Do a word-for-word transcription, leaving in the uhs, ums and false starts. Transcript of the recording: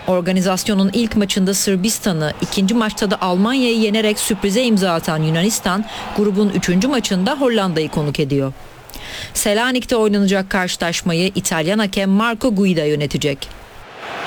Organizasyonun ilk maçında Sırbistan'ı, ikinci maçta da Almanya'yı yenerek sürprize imza atan Yunanistan, grubun üçüncü maçında Hollanda'yı konuk ediyor. Selanik'te oynanacak karşılaşmayı İtalyan hakem Marco Guida yönetecek.